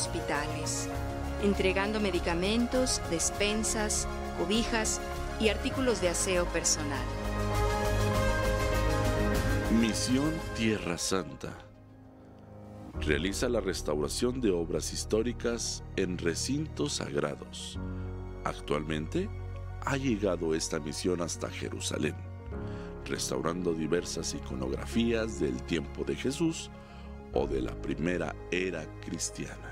hospitales, entregando medicamentos, despensas, cobijas y artículos de aseo personal. Misión Tierra Santa. Realiza la restauración de obras históricas en recintos sagrados. Actualmente ha llegado esta misión hasta Jerusalén, restaurando diversas iconografías del tiempo de Jesús o de la primera era cristiana.